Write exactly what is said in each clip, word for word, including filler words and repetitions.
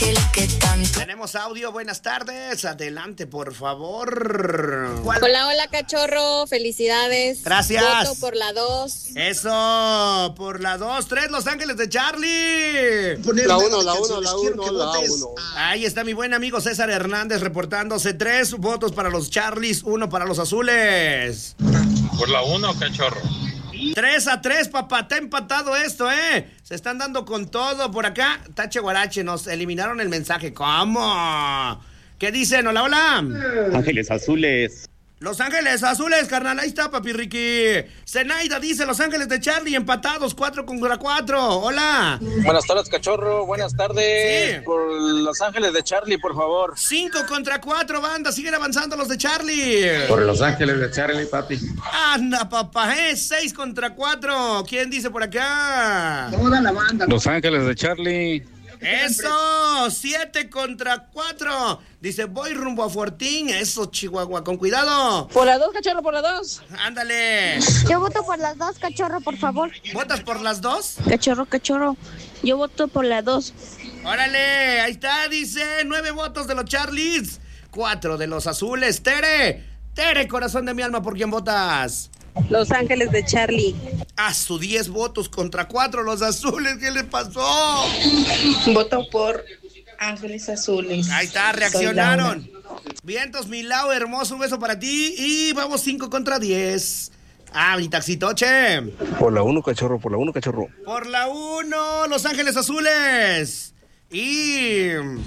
aquel que tanto. Tenemos audio, buenas tardes. Adelante, por favor. ¿Cuál? Hola, hola, cachorro. Felicidades. Gracias. Voto por la dos. Eso, por la dos, tres, Los Ángeles de Charlie. La uno, la uno, la uno, la uno. Ahí está mi buen amigo César Hernández reportándose. Tres votos para los Charlies, uno para los azules. Por la uno, cachorro. Tres a tres, papá, está empatado esto, ¿eh? Se están dando con todo por acá. Tache Guarache, nos eliminaron el mensaje. ¿Cómo? ¿Qué dicen? Hola, hola. Ángeles Azules. Los Ángeles Azules, carnal, ahí está, papi Ricky. Zenaida dice Los Ángeles de Charlie empatados, cuatro contra cuatro. Hola. Buenas tardes, cachorro. Buenas tardes. Sí. Por Los Ángeles de Charlie, por favor. Cinco contra cuatro, banda. Siguen avanzando los de Charlie. Por Los Ángeles de Charlie, papi. Anda, papá, ¿eh? Seis contra cuatro. ¿Quién dice por acá? Toda la banda. Los Ángeles de Charlie. Eso, siete contra cuatro. Dice, voy rumbo a Fortín. Eso, Chihuahua, con cuidado. Por la dos, cachorro, por la dos. Ándale. Yo voto por las dos, cachorro, por favor. ¿Votas por las dos? Cachorro, cachorro. Yo voto por las dos. Órale, ahí está, dice, nueve votos de los Charlies, cuatro de los azules. Tere, Tere, corazón de mi alma, ¿por quién votas? Los Ángeles de Charlie. A su diez votos contra cuatro los azules, ¿qué le pasó? Voto por Ángeles Azules. Ahí está, reaccionaron. Vientos, Milao, hermoso, un beso para ti. Y vamos cinco contra diez. Ah, mi taxitoche. Por la uno, cachorro, por la uno, cachorro. Por la uno, Los Ángeles Azules. Y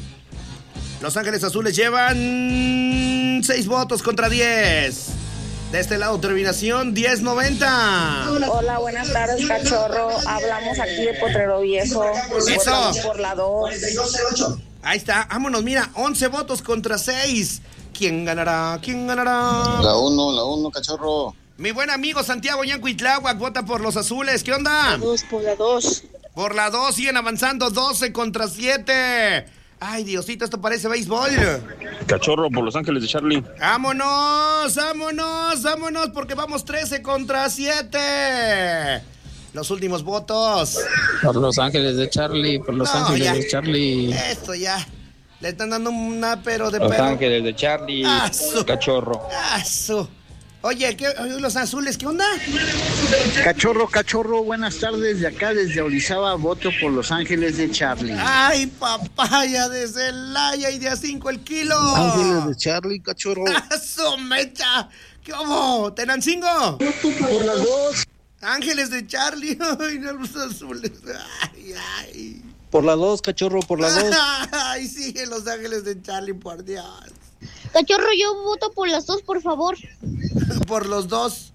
Los Ángeles Azules llevan seis votos contra diez. De este lado, terminación diez noventa. Hola, buenas tardes, cachorro. Hablamos aquí de Potrero Viejo. Eso. Votamos por la dos. Ahí está, vámonos, mira, once votos contra seis. ¿Quién ganará? ¿Quién ganará? La uno, la uno, cachorro. Mi buen amigo Santiago Yancuitláhuac vota por los azules. ¿Qué onda? La dos, por la dos. Por la dos siguen avanzando, doce contra siete. Ay, Diosito, esto parece béisbol. Cachorro, por Los Ángeles de Charlie. ¡Vámonos! ¡Vámonos! ¡Vámonos! Porque vamos trece contra siete. Los últimos votos. Por Los Ángeles de Charlie, por Los No, Ángeles ya. de Charlie. Esto ya. Le están dando una pero de Los perro. Ángeles de Charlie, Ah, su- cachorro. Ah, su- Oye, ¿qué? Los azules, ¿qué onda? Cachorro, cachorro, buenas tardes. De acá, desde Orizaba, voto por Los Ángeles de Charlie. Ay, papaya de Celaya y de a cinco el kilo. Ángeles de Charlie, cachorro. ¡Ah, su mecha! ¿Qué hubo? ¿Tenancingo? Por las dos. Ángeles de Charlie. Ay, no, los azules. Ay, ay. Por la dos, cachorro, por la dos. Ay, sigue Los Ángeles de Charlie, por Dios. Cachorro, yo voto por las dos, por favor. Por los dos.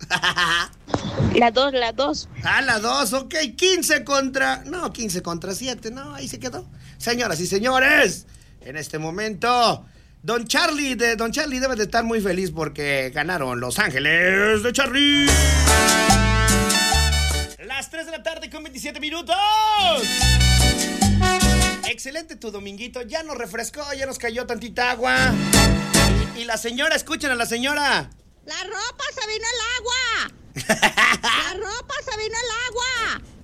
La dos, la dos. Ah, la dos, ok. quince contra... No, quince contra siete. No, ahí se quedó. Señoras y señores, en este momento, Don Charlie, de Don Charlie debe de estar muy feliz porque ganaron Los Ángeles de Charlie. Las tres de la tarde con veintisiete minutos. Excelente tu dominguito. Ya nos refrescó, ya nos cayó tantita agua. Y, y la señora, escuchen a la señora. La ropa se vino el agua. La ropa se vino el agua.